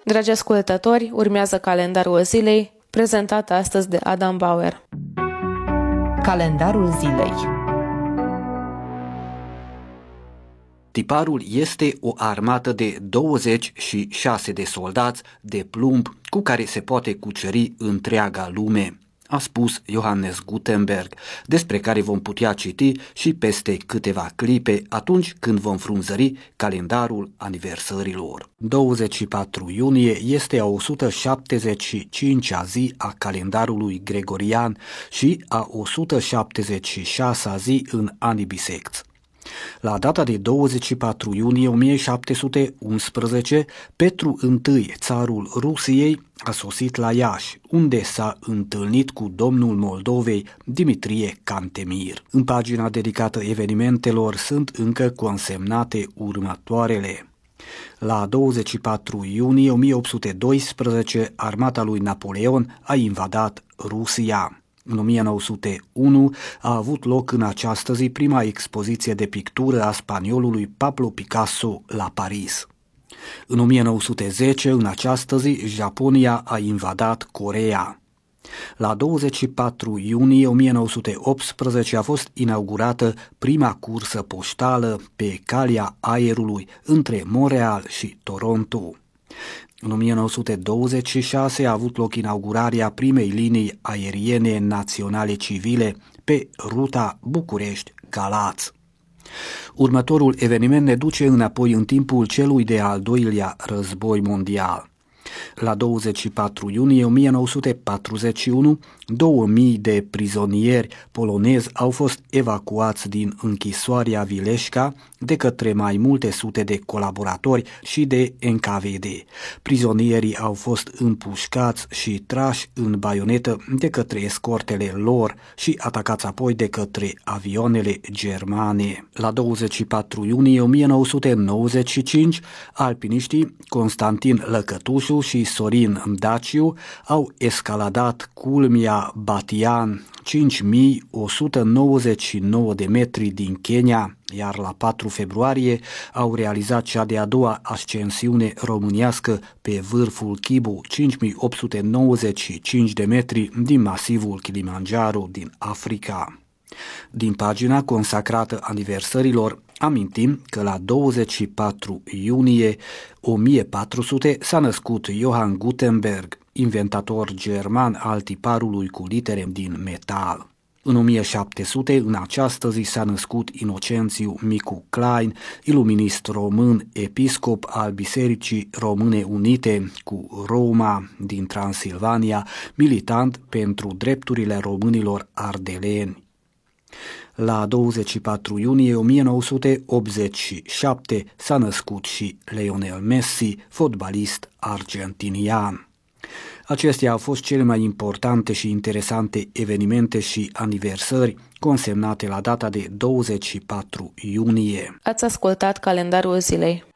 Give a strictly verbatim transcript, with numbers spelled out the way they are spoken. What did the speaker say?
Dragi ascultători, urmează calendarul zilei, prezentat astăzi de Adam Bauer. Calendarul zilei. Tiparul este o armată de douăzeci și șase de soldați de plumb cu care se poate cuceri întreaga lume, a spus Johannes Gutenberg, despre care vom putea citi și peste câteva clipe atunci când vom frunzări calendarul aniversărilor. douăzeci și patru iunie este a o sută șaptezeci și cincea zi a calendarului gregorian și a o sută șaptezeci și șasea zi în anii bisecți. La data de douăzeci și patru iunie o mie șapte sute unsprezece, Petru I, țarul Rusiei, a sosit la Iași, unde s-a întâlnit cu domnul Moldovei, Dimitrie Cantemir. În pagina dedicată evenimentelor sunt încă consemnate următoarele. La douăzeci și patru iunie o mie opt sute doisprezece, armata lui Napoleon a invadat Rusia. În o mie nouă sute unu a avut loc în această zi prima expoziție de pictură a spaniolului Pablo Picasso la Paris. În o mie nouă sute zece, în această zi, Japonia a invadat Coreea. La douăzeci și patru iunie o mie nouă sute optsprezece a fost inaugurată prima cursă poștală pe calea aerului între Montreal și Toronto. În o mie nouă sute douăzeci și șase a avut loc inaugurarea primei linii aeriene naționale civile pe ruta București-Galați. Următorul eveniment ne duce înapoi în timpul celui de-al doilea război mondial. La douăzeci și patru iunie o mie nouă sute patruzeci și unu, două mii de prizonieri polonezi au fost evacuați din închisoarea Vileșca de către mai multe sute de colaboratori și de N K V D. Prizonierii au fost împușcați și trași în baionetă de către escortele lor și atacați apoi de către avioanele germane. La douăzeci și patru iunie o mie nouă sute nouăzeci și cinci, alpiniștii Constantin Lăcătușu și Sorin Daciu au escaladat culmea Batian, cinci mii o sută nouăzeci și nouă de metri din Kenya, iar la patru februarie au realizat cea de-a doua ascensiune românească pe vârful Kibu, cinci mii opt sute nouăzeci și cinci de metri din masivul Kilimanjaro din Africa. Din pagina consacrată aniversărilor, amintim că la douăzeci și patru iunie o mie patru sute s-a născut Johann Gutenberg, inventator german al tiparului cu litere din metal. În o mie șapte sute, în această zi, s-a născut Inocențiu Micu Klein, iluminist român, episcop al Bisericii Române Unite cu Roma din Transilvania, militant pentru drepturile românilor ardeleni. La douăzeci și patru iunie o mie nouă sute optzeci și șapte s-a născut și Lionel Messi, fotbalist argentinian. Acestea au fost cele mai importante și interesante evenimente și aniversări consemnate la data de douăzeci și patru iunie. Ați ascultat calendarul zilei.